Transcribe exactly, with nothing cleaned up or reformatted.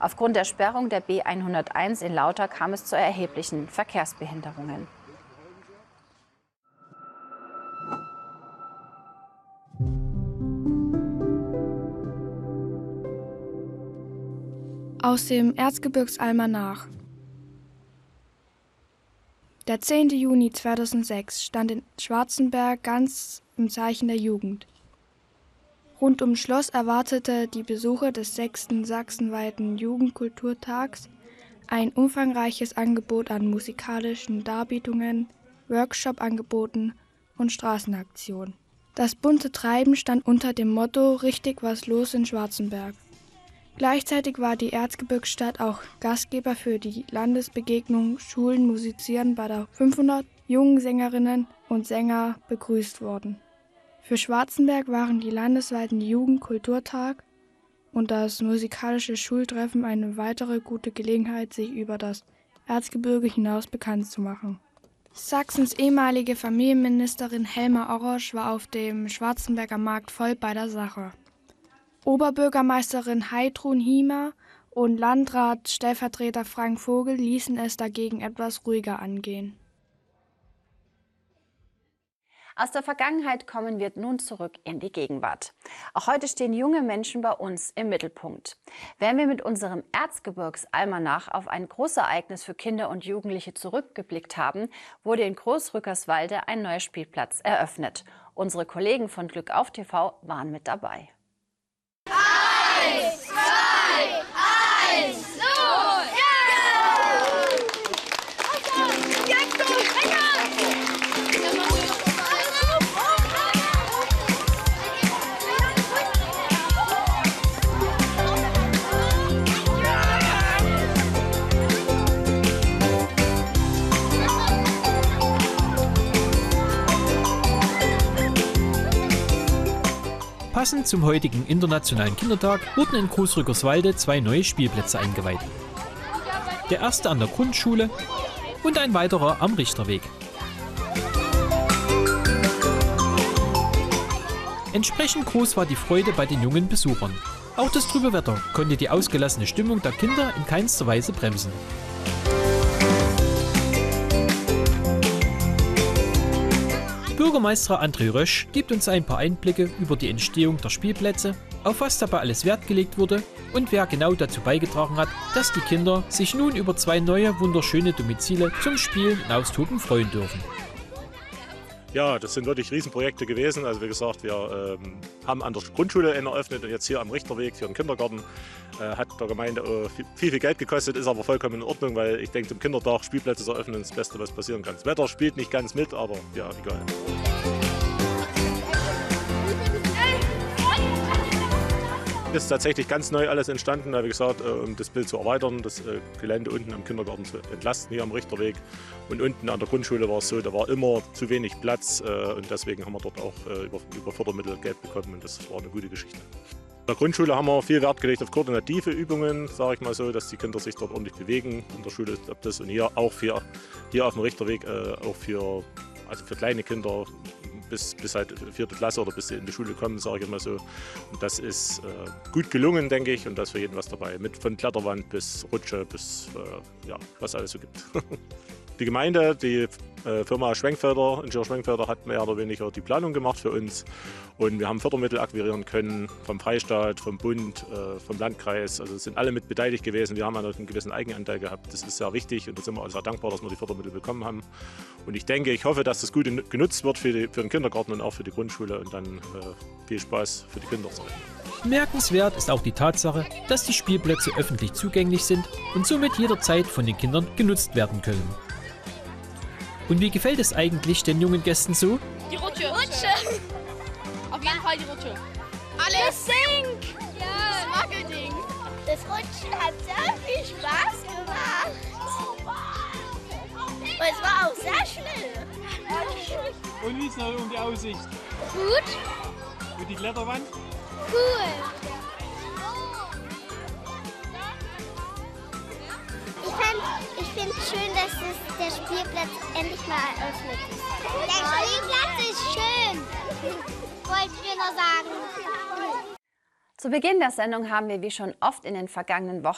Aufgrund der Sperrung der B hunderteins in Lauter kam es zu erheblichen Verkehrsbehinderungen. Aus dem Erzgebirgsalmanach. Der zehnte Juni zweitausendsechs stand in Schwarzenberg ganz im Zeichen der Jugend. Rund ums Schloss erwartete die Besucher des sechsten sachsenweiten Jugendkulturtags ein umfangreiches Angebot an musikalischen Darbietungen, Workshop-Angeboten und Straßenaktionen. Das bunte Treiben stand unter dem Motto »Richtig was los in Schwarzenberg«. Gleichzeitig war die Erzgebirgsstadt auch Gastgeber für die Landesbegegnung Schulen musizieren, bei der fünfhundert jungen Sängerinnen und Sänger begrüßt worden. Für Schwarzenberg waren die landesweiten Jugendkulturtag und das musikalische Schultreffen eine weitere gute Gelegenheit, sich über das Erzgebirge hinaus bekannt zu machen. Sachsens ehemalige Familienministerin Helma Orrosch war auf dem Schwarzenberger Markt voll bei der Sache. Oberbürgermeisterin Heidrun Hiemer und Landrat Stellvertreter Frank Vogel ließen es dagegen etwas ruhiger angehen. Aus der Vergangenheit kommen wir nun zurück in die Gegenwart. Auch heute stehen junge Menschen bei uns im Mittelpunkt. Während wir mit unserem Erzgebirgsalmanach auf ein Großereignis für Kinder und Jugendliche zurückgeblickt haben, wurde in Großrückerswalde ein neuer Spielplatz eröffnet. Unsere Kollegen von Glück auf T V waren mit dabei. Eins, zwei, eins, los! Ja! Jetzt los! Passend zum heutigen Internationalen Kindertag wurden in Großrückerswalde zwei neue Spielplätze eingeweiht. Der erste an der Grundschule und ein weiterer am Richterweg. Entsprechend groß war die Freude bei den jungen Besuchern. Auch das trübe Wetter konnte die ausgelassene Stimmung der Kinder in keinster Weise bremsen. Bürgermeister André Rösch gibt uns ein paar Einblicke über die Entstehung der Spielplätze, auf was dabei alles Wert gelegt wurde und wer genau dazu beigetragen hat, dass die Kinder sich nun über zwei neue wunderschöne Domizile zum Spielen und Austoben freuen dürfen. Ja, das sind wirklich Riesenprojekte gewesen. Also wie gesagt, wir ähm, haben an der Grundschule einen eröffnet und jetzt hier am Richterweg für den Kindergarten. Äh, hat der Gemeinde äh, viel, viel Geld gekostet, ist aber vollkommen in Ordnung, weil ich denke, zum Kindertag Spielplätze zu eröffnen ist das Beste, was passieren kann. Das Wetter spielt nicht ganz mit, aber ja, egal. Ist tatsächlich ganz neu alles entstanden, wie gesagt, um das Bild zu erweitern, das Gelände unten am Kindergarten zu entlasten, hier am Richterweg. Und unten an der Grundschule war es so, da war immer zu wenig Platz und deswegen haben wir dort auch über, über Fördermittel Geld bekommen und das war eine gute Geschichte. In der Grundschule haben wir viel Wert gelegt auf koordinative Übungen, sage ich mal so, dass die Kinder sich dort ordentlich bewegen. In der Schule ist das und hier auch für, hier auf dem Richterweg auch für, also für kleine Kinder. Bis, bis halt vierte Klasse oder bis sie in die Schule kommen, sage ich mal so. Und das ist äh, gut gelungen, denke ich, und da ist für jeden was dabei. Mit von Kletterwand bis Rutsche bis, äh, ja, was alles so gibt. Die Gemeinde, die äh, Firma Schwenkfelder, Ingenieur Schwenkfelder, hat mehr oder weniger die Planung gemacht für uns. Und wir haben Fördermittel akquirieren können vom Freistaat, vom Bund, äh, vom Landkreis. Also es sind alle mit beteiligt gewesen. Wir haben einen gewissen Eigenanteil gehabt. Das ist sehr wichtig und da sind wir also sehr dankbar, dass wir die Fördermittel bekommen haben. Und ich denke, ich hoffe, dass das gut genutzt wird für, die, für den Kindergarten und auch für die Grundschule und dann äh, viel Spaß für die Kinder. Bemerkenswert ist auch die Tatsache, dass die Spielplätze öffentlich zugänglich sind und somit jederzeit von den Kindern genutzt werden können. Und wie gefällt es eigentlich den jungen Gästen so? Die Rutsche. Rutsche. Auf jeden Fall die Rutsche. Alles Sink. Ja. Das Wackelding. Das Rutschen hat sehr viel Spaß gemacht. Und es war auch sehr schnell. Und wie ist es um die Aussicht? Gut. Und die Kletterwand? Cool. Ich finde es schön, dass es der Spielplatz endlich mal eröffnet ist. Der Spielplatz ist schön, wollte ich nur noch sagen. Zu Beginn der Sendung haben wir wie schon oft in den vergangenen Wochen